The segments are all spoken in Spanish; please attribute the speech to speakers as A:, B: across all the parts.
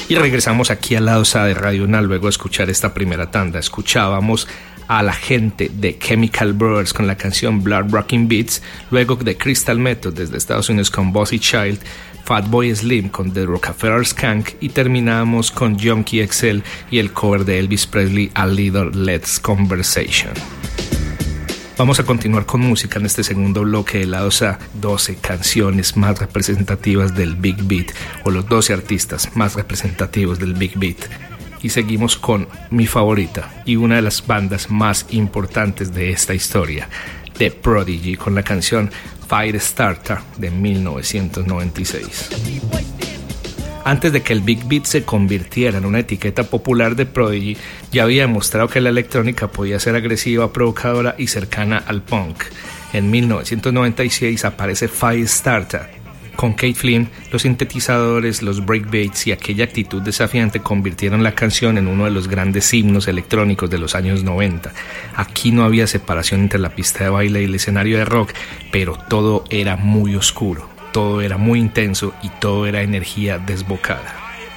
A: Y regresamos aquí al lado A de Radio UNA luego de escuchar esta primera tanda. Escuchábamos a la gente de Chemical Brothers con la canción Blood Rocking Beats, luego de Crystal Method desde Estados Unidos con Bossy Child, Fatboy Slim con The Rockefeller Skank y terminamos con Junkie XL y el cover de Elvis Presley A Little Let's Conversation. Vamos a continuar con música en este segundo bloque de lados A, 12 canciones más representativas del Big Beat o los 12 artistas más representativos del Big Beat. Y seguimos con mi favorita y una de las bandas más importantes de esta historia, The Prodigy, con la canción Firestarter de 1996. Antes de que el Big Beat se convirtiera en una etiqueta popular, de Prodigy ya había demostrado que la electrónica podía ser agresiva, provocadora y cercana al punk. En 1996 aparece Firestarter. Con Keith Flynn, los sintetizadores, los breakbeats y aquella actitud desafiante convirtieron la canción en uno de los grandes himnos electrónicos de los años 90. Aquí no había separación entre la pista de baile y el escenario de rock, pero todo era muy oscuro, todo era muy intenso y todo era energía desbocada.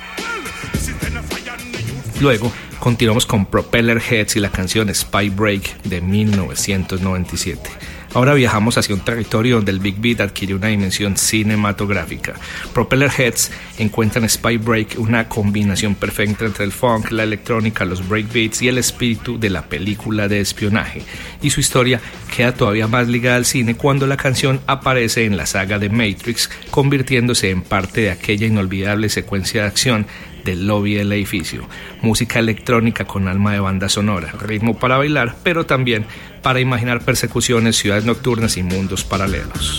A: Luego, continuamos con Propeller Heads y la canción Spy Break de 1997. Ahora viajamos hacia un territorio donde el Big Beat adquiere una dimensión cinematográfica. Propeller Heads encuentran en Spy Break una combinación perfecta entre el funk, la electrónica, los breakbeats y el espíritu de la película de espionaje. Y su historia queda todavía más ligada al cine cuando la canción aparece en la saga de Matrix, convirtiéndose en parte de aquella inolvidable secuencia de acción del lobby del edificio. Música electrónica con alma de banda sonora, ritmo para bailar, pero también para imaginar persecuciones, ciudades nocturnas y mundos paralelos.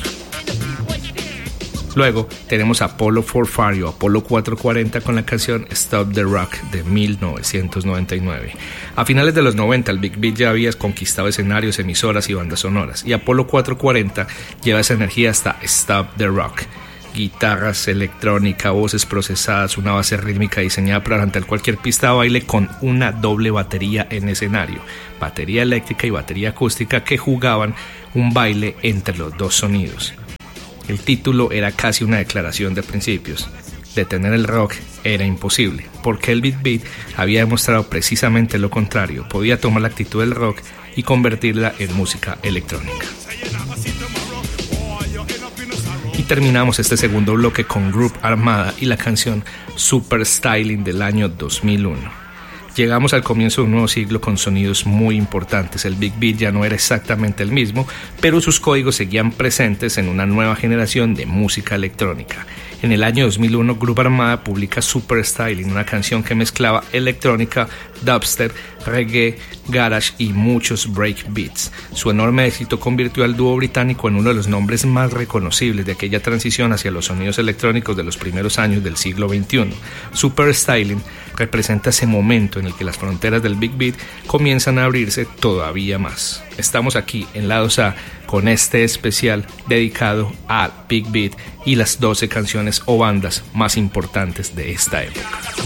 A: Luego tenemos a Apollo 440 o Apolo 440 con la canción Stop the Rock de 1999. A finales de los 90 el Big Beat ya había conquistado escenarios, emisoras y bandas sonoras, y Apolo 440 lleva esa energía hasta Stop the Rock. Guitarras, electrónica, voces procesadas, una base rítmica diseñada para levantar cualquier pista de baile con una doble batería en escenario, batería eléctrica y batería acústica que jugaban un baile entre los dos sonidos. El título era casi una declaración de principios. Detener el rock era imposible, porque el Big Beat había demostrado precisamente lo contrario, podía tomar la actitud del rock y convertirla en música electrónica. Y terminamos este segundo bloque con Group Armada y la canción Super Styling del año 2001. Llegamos al comienzo de un nuevo siglo con sonidos muy importantes. El Big Beat ya no era exactamente el mismo, pero sus códigos seguían presentes en una nueva generación de música electrónica. En el año 2001, Group Armada publica Super Styling, una canción que mezclaba electrónica, dubstep, reggae, garage y muchos breakbeats. Su enorme éxito convirtió al dúo británico en uno de los nombres más reconocibles de aquella transición hacia los sonidos electrónicos de los primeros años del siglo XXI. Super Styling representa ese momento en el que las fronteras del Big Beat comienzan a abrirse todavía más. Estamos aquí en Lados A con este especial dedicado al Big Beat y las 12 canciones o bandas más importantes de esta época.